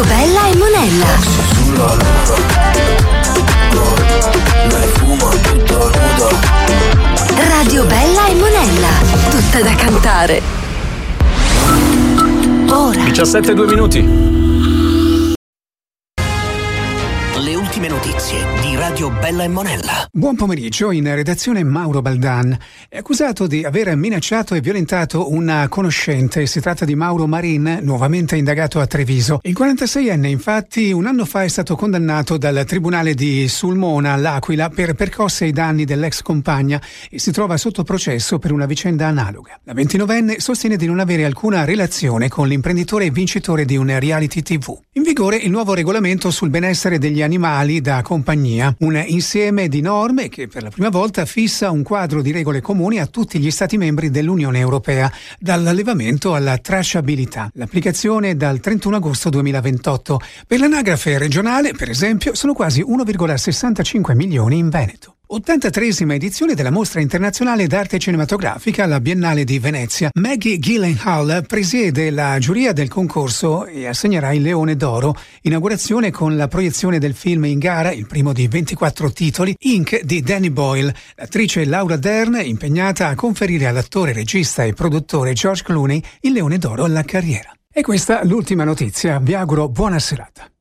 Bella e Monella. Sulla luna, lei fuma tutta nuda. Radio Bella e Monella, tutta da cantare. Ora 17:02. Le ultime notizie di Radio Bella e Monella. Buon pomeriggio, in redazione Mauro Baldan. È accusato di aver minacciato e violentato una conoscente. Si tratta di Mauro Marin, nuovamente indagato a Treviso. Il 46enne, infatti, un anno fa è stato condannato dal tribunale di Sulmona, l'Aquila, per percosse ai danni dell'ex compagna e si trova sotto processo per una vicenda analoga. La 29enne sostiene di non avere alcuna relazione con l'imprenditore vincitore di un reality TV. In vigore il nuovo regolamento sul benessere degli animali da compagnia, un insieme di norme che per la prima volta fissa un quadro di regole comuni a tutti gli Stati membri dell'Unione Europea, dall'allevamento alla tracciabilità. L'applicazione dal 31 agosto 2028. Per l'anagrafe regionale, per esempio, sono quasi 1,65 milioni in Veneto. 83esima edizione della Mostra Internazionale d'Arte Cinematografica alla Biennale di Venezia. Maggie Gyllenhaal presiede la giuria del concorso e assegnerà il Leone d'Oro. Inaugurazione con la proiezione del film in gara, il primo di 24 titoli, Inc. di Danny Boyle. L'attrice Laura Dern impegnata a conferire all'attore, regista e produttore George Clooney il Leone d'Oro alla carriera. E questa l'ultima notizia. Vi auguro buona serata.